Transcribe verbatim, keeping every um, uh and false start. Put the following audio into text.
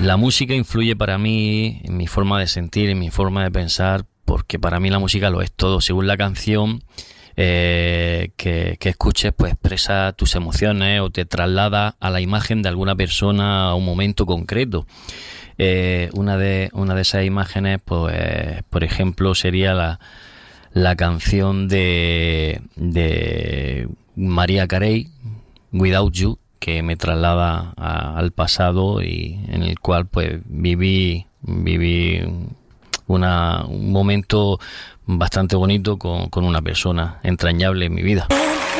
La música influye para mí en mi forma de sentir, en mi forma de pensar, porque para mí la música lo es todo. Según la canción eh, que, que escuches, pues expresa tus emociones o te traslada a la imagen de alguna persona a un momento concreto. Eh, una de una de esas imágenes, pues, por ejemplo, sería la, la canción de, de Mariah Carey, Without You, que me traslada a, al pasado y en el cual pues viví viví una, un momento bastante bonito con, con una persona entrañable en mi vida.